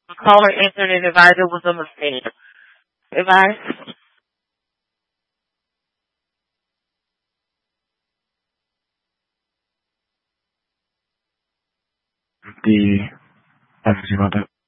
Caller answered and advised it was a mistake. Advice? Di, ano si Mata?